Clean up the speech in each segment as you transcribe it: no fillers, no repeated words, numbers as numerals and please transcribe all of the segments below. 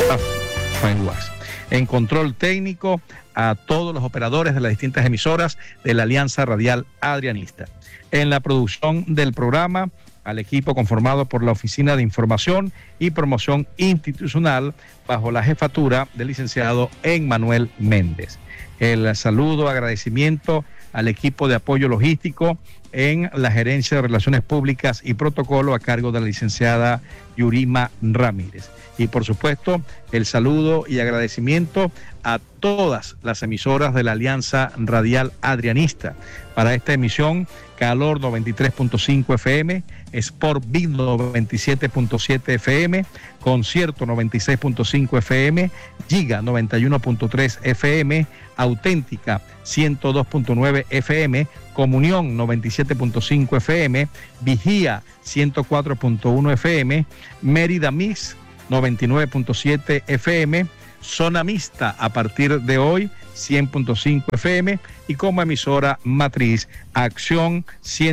En control técnico, a todos los operadores de las distintas emisoras de la Alianza Radial Adrianista. En la producción del programa, al equipo conformado por la Oficina de Información y Promoción Institucional bajo la jefatura del licenciado Emmanuel Méndez. El saludo, agradecimiento al equipo de apoyo logístico en la Gerencia de Relaciones Públicas y Protocolo a cargo de la licenciada Yurima Ramírez. Y por supuesto, el saludo y agradecimiento a todas las emisoras de la Alianza Radial Adrianista. Para esta emisión, Calor 93.5 FM, Sport Beat 97.7 FM, Concierto 96.5 FM, Giga 91.3 FM, Auténtica 102.9 FM, Comunión 97.5 FM, Vigía 104.1 FM, Mérida Mix 99.7 FM, Zona Mixta a partir de hoy 100.5 FM y como emisora matriz Acción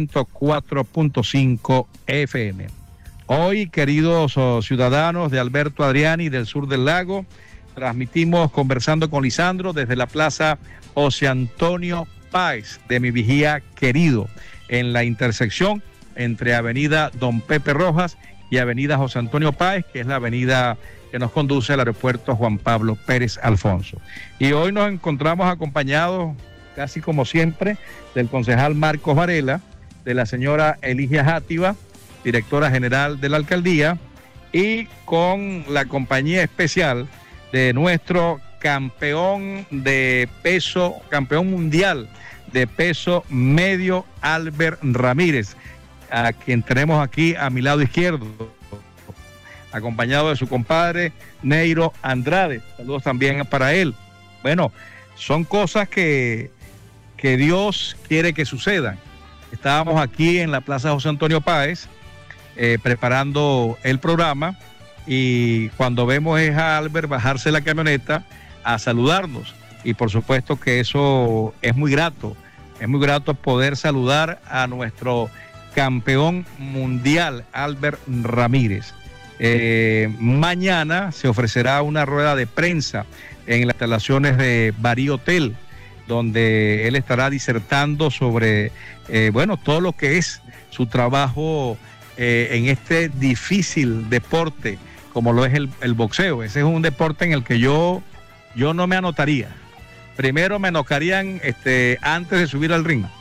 104.5 FM. Hoy, queridos ciudadanos de Alberto Adriani del sur del lago, transmitimos conversando con Lisandro desde la Plaza José Antonio Páez de mi Vigía querido, en la intersección entre Avenida Don Pepe Rojas y Avenida José Antonio Páez, que es la avenida que nos conduce al aeropuerto Juan Pablo Pérez Alfonso. Y hoy nos encontramos acompañados, casi como siempre, del concejal Marcos Varela, de la señora Eligia Játiva, directora general de la alcaldía, y con la compañía especial de nuestro campeón de peso, campeón mundial de peso medio, Albert Ramírez, a quien tenemos aquí a mi lado izquierdo, acompañado de su compadre Neiro Andrade. Saludos también para él. Bueno, son cosas que Dios quiere que sucedan. Estábamos aquí en la Plaza José Antonio Páez preparando el programa y cuando vemos es a Albert bajarse de la camioneta a saludarnos, y por supuesto que eso es muy grato poder saludar a nuestro campeón mundial Albert Ramírez. Mañana se ofrecerá una rueda de prensa en las instalaciones de Barí Hotel, donde él estará disertando sobre todo lo que es su trabajo en este difícil deporte como lo es el boxeo. Ese es un deporte en el que yo no me anotaría. Primero me nocarían antes de subir al ring.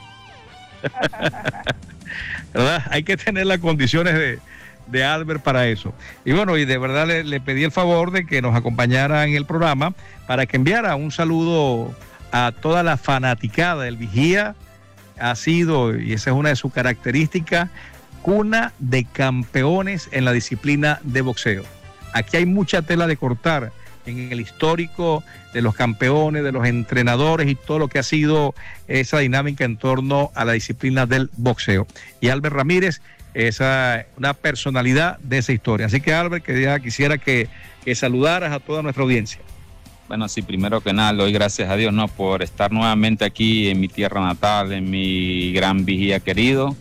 ¿Verdad? Hay que tener las condiciones de Albert para eso. Y bueno, y de verdad le pedí el favor de que nos acompañara en el programa para que enviara un saludo a toda la fanaticada. El Vigía ha sido, y esa es una de sus características, cuna de campeones en la disciplina de boxeo. Aquí hay mucha tela de cortar en el histórico de los campeones, de los entrenadores y todo lo que ha sido esa dinámica en torno a la disciplina del boxeo. Y Albert Ramírez es una personalidad de esa historia. Así que Albert, quisiera que saludaras a toda nuestra audiencia. Bueno, sí, primero que nada, le doy gracias a Dios, ¿no?, por estar nuevamente aquí en mi tierra natal, en mi gran Vigía querido,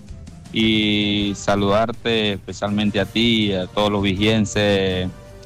y saludarte especialmente a ti y a todos los vigienses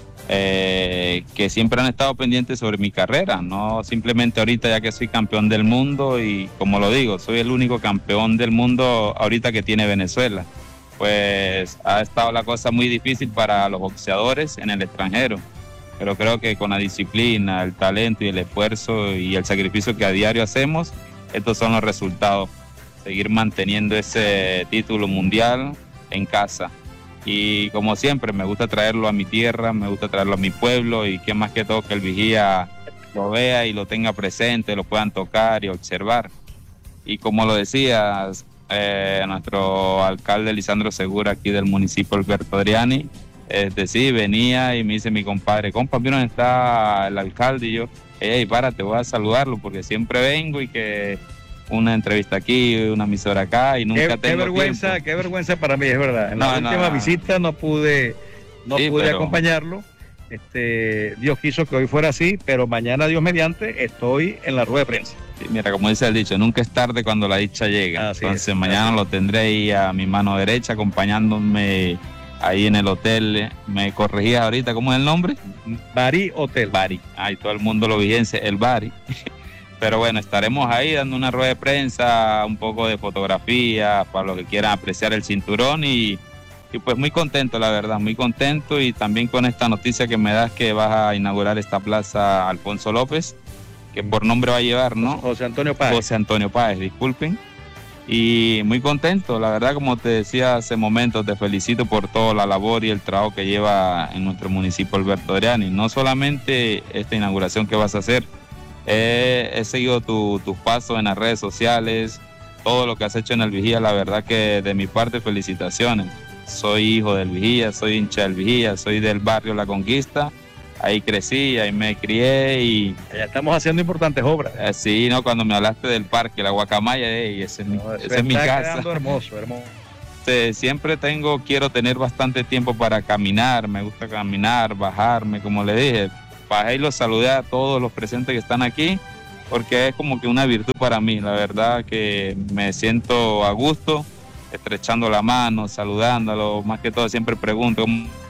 que siempre han estado pendientes sobre mi carrera, no simplemente ahorita ya que soy campeón del mundo, y como lo digo, soy el único campeón del mundo ahorita que tiene Venezuela. Pues ha estado la cosa muy difícil para los boxeadores en el extranjero, pero creo que con la disciplina, el talento y el esfuerzo y el sacrificio que a diario hacemos, estos son los resultados. Seguir manteniendo ese título mundial en casa. Y como siempre, me gusta traerlo a mi tierra, me gusta traerlo a mi pueblo, y qué más que todo que el Vigía lo vea y lo tenga presente, lo puedan tocar y observar. Y como lo decías, nuestro alcalde Lisandro Segura aquí del municipio Alberto Adriani, sí, venía y me dice mi compadre, compa, ¿vieron dónde está el alcalde? Y yo, hey, párate, voy a saludarlo porque siempre vengo y que una entrevista aquí, una emisora acá y nunca tengo tiempo. Qué vergüenza para mí, es verdad. En la última visita no pude acompañarlo. Dios quiso que hoy fuera así, pero mañana, Dios mediante, estoy en la rueda de prensa. Sí, mira, como dice el dicho, nunca es tarde cuando la dicha llega. Entonces mañana lo tendré ahí a mi mano derecha acompañándome ahí en el hotel. Me corregías ahorita, ¿cómo es el nombre? Bari Hotel. Bari. Ay, todo el mundo lo vigense, el Bari. Pero bueno, estaremos ahí dando una rueda de prensa, un poco de fotografía para los que quieran apreciar el cinturón y pues muy contento, la verdad, muy contento, y también con esta noticia que me das que vas a inaugurar esta plaza Alfonso López, que por nombre va a llevar, ¿no? José Antonio Páez. José Antonio Páez, disculpen. Y muy contento, la verdad, como te decía hace momentos, te felicito por toda la labor y el trabajo que lleva en nuestro municipio Alberto Adriani. No solamente esta inauguración que vas a hacer, he seguido tus pasos en las redes sociales, todo lo que has hecho en el Vigía, la verdad que de mi parte felicitaciones. Soy hijo del Vigía, soy hincha del Vigía, soy del barrio La Conquista, ahí crecí, ahí me crié y... Ya estamos haciendo importantes obras. Sí, ¿no? Cuando me hablaste del parque, la Guacamaya, esa es mi casa. Hermoso, hermoso. Siempre quiero tener bastante tiempo para caminar, me gusta caminar, bajarme, como le dije. Bajé y los saludé a todos los presentes que están aquí, porque es como que una virtud para mí, la verdad que me siento a gusto, estrechando la mano, saludándolo, más que todo siempre pregunto,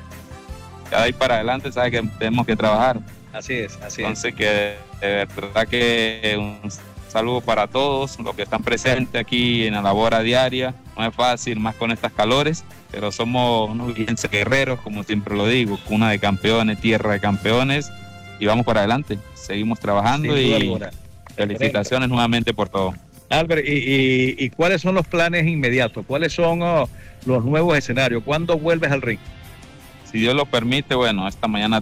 de ahí para adelante sabes que tenemos que trabajar. Así es. Entonces que de verdad que un saludo para todos los que están presentes aquí en la labor diaria. No es fácil, más con estas calores, pero somos unos vigenses guerreros, como siempre lo digo, cuna de campeones, tierra de campeones, y vamos para adelante, seguimos trabajando y felicitaciones nuevamente por todo. Albert, ¿y cuáles son los planes inmediatos? ¿Cuáles son los nuevos escenarios? ¿Cuándo vuelves al ring? Si Dios lo permite, bueno, esta mañana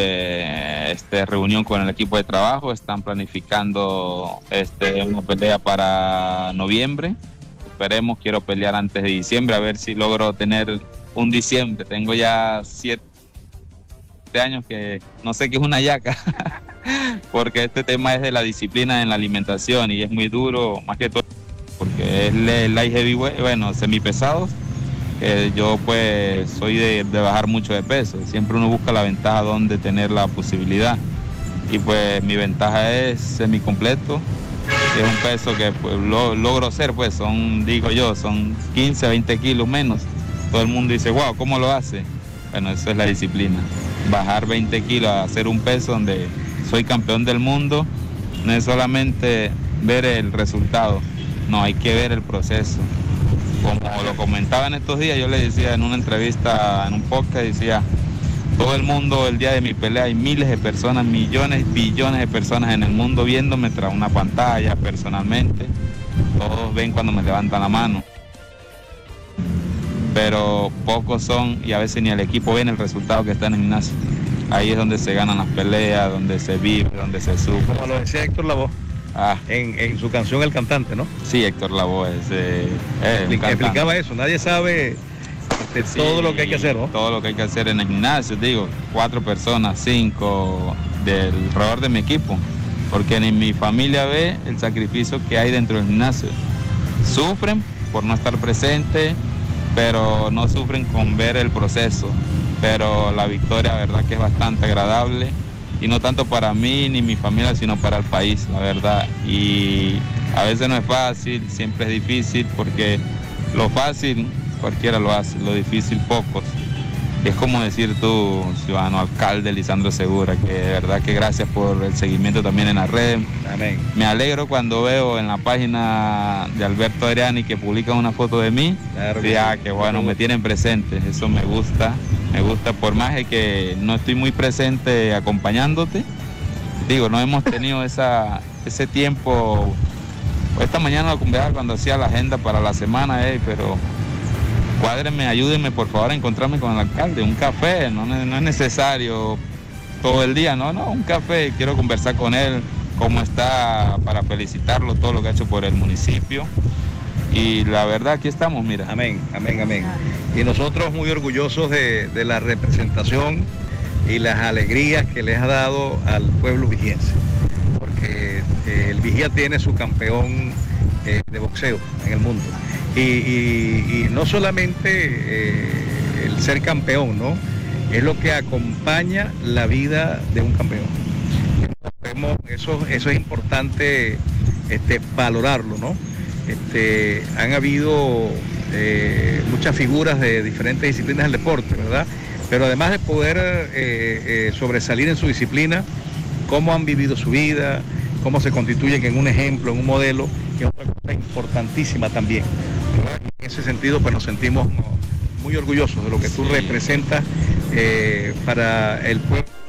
tuve reunión con el equipo de trabajo, están planificando una pelea para noviembre. Esperemos, quiero pelear antes de diciembre, a ver si logro tener un diciembre. Tengo ya 7 años que no sé qué es una yaca, porque este tema es de la disciplina en la alimentación y es muy duro, más que todo, porque es light heavyweight, bueno, semipesados. Yo pues soy de bajar mucho de peso, siempre uno busca la ventaja donde tener la posibilidad, y pues mi ventaja es semicompleto, es un peso que pues, logro ser, pues son 15, 20 kilos menos. Todo el mundo dice, wow, ¿cómo lo hace? Bueno, eso es la disciplina, bajar 20 kilos a hacer un peso donde soy campeón del mundo. No es solamente ver el resultado, no, hay que ver el proceso. Como lo comentaba en estos días, yo le decía en una entrevista, en un podcast, decía, todo el mundo, el día de mi pelea, hay miles de personas, millones, billones de personas en el mundo viéndome tras una pantalla personalmente. Todos ven cuando me levantan la mano, pero pocos son, y a veces ni el equipo ve el resultado que está en el gimnasio. Ahí es donde se ganan las peleas, donde se vive, donde se sufre. Como lo decía Héctor Lavoe. En su canción El Cantante, ¿no? Sí, Héctor Lavoe explicaba eso. Nadie sabe todo lo que hay que hacer, ¿no? Todo lo que hay que hacer en el gimnasio, 4 personas, 5 alrededor de mi equipo, porque ni mi familia ve el sacrificio que hay dentro del gimnasio. Sufren por no estar presente, pero no sufren con ver el proceso, pero la victoria, la verdad que es bastante agradable. Y no tanto para mí ni mi familia, sino para el país, la verdad. Y a veces no es fácil, siempre es difícil, porque lo fácil cualquiera lo hace, lo difícil pocos. Y es como decir tú, ciudadano alcalde Lisandro Segura, que de verdad que gracias por el seguimiento también en las redes. Amén. Me alegro cuando veo en la página de Alberto Adriani que publican una foto de mí. Claro que bueno, me tienen presente, eso me gusta. Me gusta, por más de que no estoy muy presente acompañándote. No hemos tenido ese tiempo. Esta mañana cuando hacía la agenda para la semana, pero cuádrenme, ayúdenme por favor a encontrarme con el alcalde. Un café, no es necesario todo el día, no, un café. Quiero conversar con él, cómo está, para felicitarlo, todo lo que ha hecho por el municipio. Y la verdad, aquí estamos, mira. Amén. Y nosotros muy orgullosos de la representación y las alegrías que les ha dado al pueblo vigiense. Porque el Vigía tiene su campeón de boxeo en el mundo. Y no solamente el ser campeón, ¿no? Es lo que acompaña la vida de un campeón. Eso es importante valorarlo, ¿no? Han habido muchas figuras de diferentes disciplinas del deporte, ¿verdad? Pero además de poder sobresalir en su disciplina, cómo han vivido su vida, cómo se constituyen en un ejemplo, en un modelo, que es otra cosa importantísima también, ¿verdad? En ese sentido, pues nos sentimos muy orgullosos de lo que tú representas para el pueblo.